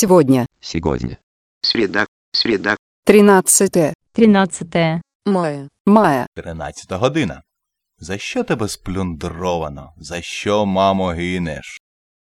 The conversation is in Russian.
Сегодня. Сегодня. Среда. 13 13 мая. 13 година. За що тебе сплюндровано? За що, мамо, гинеш?